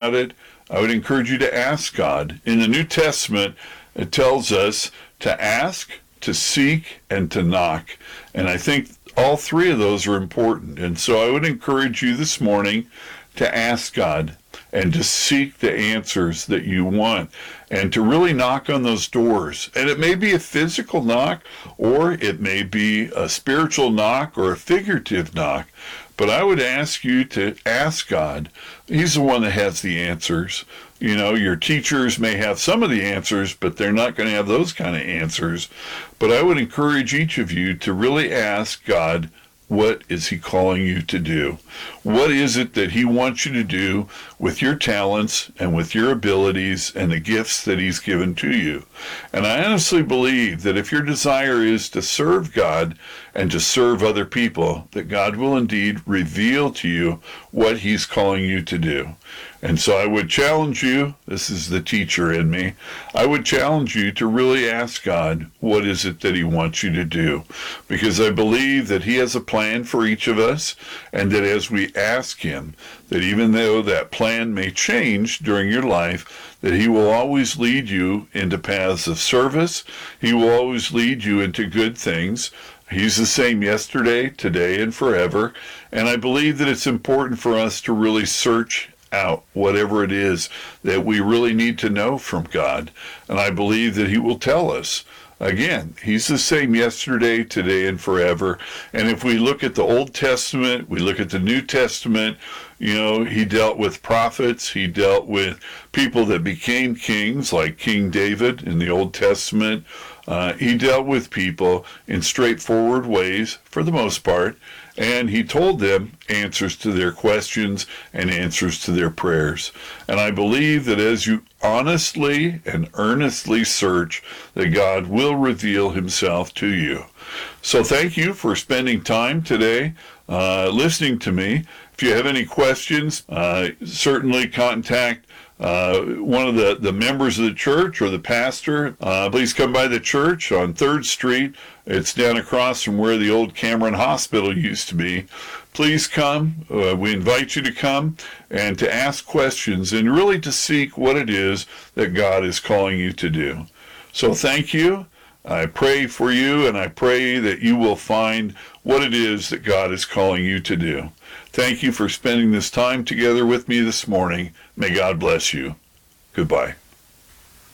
about it, I would encourage you to ask God. In the New Testament, it tells us to ask, to seek, and to knock. And I think all three of those are important. And so I would encourage you this morning to ask God and to seek the answers that you want and to really knock on those doors. And it may be a physical knock, or it may be a spiritual knock or a figurative knock. But I would ask you to ask God. He's the one that has the answers. You know, your teachers may have some of the answers, but they're not going to have those kind of answers. But I would encourage each of you to really ask God, what is he calling you to do? What is it that he wants you to do with your talents and with your abilities and the gifts that he's given to you? And I honestly believe that if your desire is to serve God and to serve other people, that God will indeed reveal to you what he's calling you to do. And so I would challenge you, this is the teacher in me, I would challenge you to really ask God, what is it that he wants you to do? Because I believe that he has a plan for each of us, and that as we ask him, that even though that plan may change during your life, that he will always lead you into paths of service. He will always lead you into good things. He's the same yesterday, today, and forever. And I believe that it's important for us to really search out whatever it is that we really need to know from God. And I believe that he will tell us. Again, he's the same yesterday, today, and forever. And if we look at the Old Testament, we look at the New Testament, you know, he dealt with prophets. He dealt with people that became kings, like King David in the Old Testament. He dealt with people in straightforward ways, for the most part, and he told them answers to their questions and answers to their prayers. And I believe that as you honestly and earnestly search, that God will reveal himself to you. So thank you for spending time today listening to me. If you have any questions, certainly contact one of the members of the church or the pastor. Please come by the church on 3rd Street. It's down across from where the old Cameron Hospital used to be. Please come. We invite you to come and to ask questions and really to seek what it is that God is calling you to do. So thank you. I pray for you, and I pray that you will find what it is that God is calling you to do. Thank you for spending this time together with me this morning. May God bless you. Goodbye.